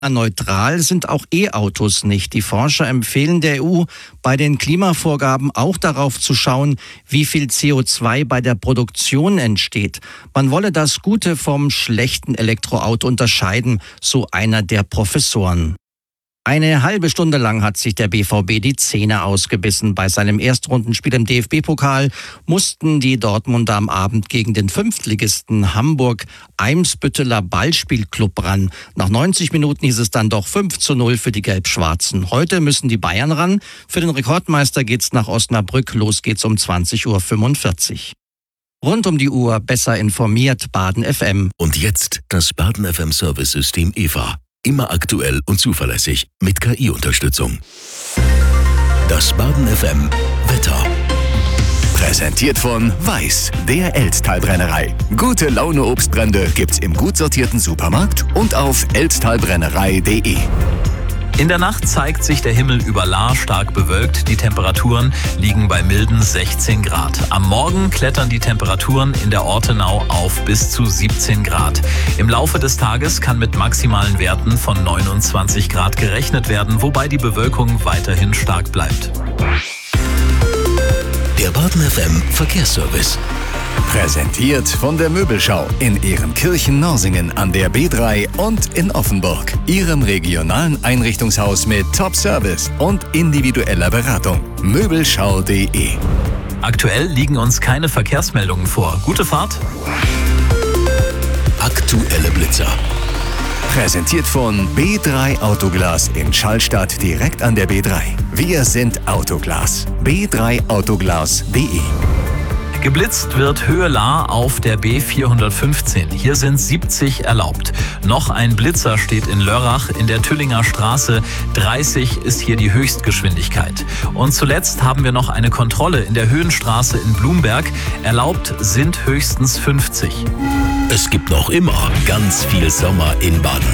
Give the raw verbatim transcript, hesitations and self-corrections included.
Neutral sind auch E-Autos nicht. Die Forscher empfehlen der E U, bei den Klimavorgaben auch darauf zu schauen, wie viel C O zwei bei der Produktion entsteht. Man wolle das Gute vom schlechten Elektroauto unterscheiden, so einer der Professoren. Eine halbe Stunde lang hat sich der B V B die Zähne ausgebissen. Bei seinem Erstrundenspiel im D F B-Pokal mussten die Dortmunder am Abend gegen den Fünftligisten Hamburg-Eimsbütteler Ballspielclub ran. Nach neunzig Minuten hieß es dann doch fünf zu null für die Gelb-Schwarzen. Heute müssen die Bayern ran. Für den Rekordmeister geht's nach Osnabrück. Los geht's um zwanzig Uhr fünfundvierzig. Rund um die Uhr besser informiert, Baden F M. Und jetzt das Baden F M Service-System E V A. Immer aktuell und zuverlässig mit K I-Unterstützung. Das Baden F M Wetter. Präsentiert von Weiß, der Elztal-Brennerei. Gute Laune Obstbrände gibt's im gut sortierten Supermarkt und auf elztalbrennerei punkt de. In der Nacht zeigt sich der Himmel über Lahr stark bewölkt. Die Temperaturen liegen bei milden sechzehn Grad. Am Morgen klettern die Temperaturen in der Ortenau auf bis zu siebzehn Grad. Im Laufe des Tages kann mit maximalen Werten von neunundzwanzig Grad gerechnet werden, wobei die Bewölkung weiterhin stark bleibt. Der Baden F M Verkehrsservice. Präsentiert von der Möbelschau in Ehrenkirchen-Norsingen an der B drei und in Offenburg. Ihrem regionalen Einrichtungshaus mit Top-Service und individueller Beratung. Möbelschau punkt de. Aktuell liegen uns keine Verkehrsmeldungen vor. Gute Fahrt! Aktuelle Blitzer. Präsentiert von B drei Autoglas in Schallstadt direkt an der B drei. Wir sind Autoglas. b drei autoglas punkt de. Geblitzt wird Höhe Lahr auf der B vierhundertfünfzehn. Hier sind siebzig erlaubt. Noch ein Blitzer steht in Lörrach in der Tüllinger Straße. dreißig ist hier die Höchstgeschwindigkeit. Und zuletzt haben wir noch eine Kontrolle in der Höhenstraße in Blumberg. Erlaubt sind höchstens fünfzig. Es gibt noch immer ganz viel Sommer in Baden.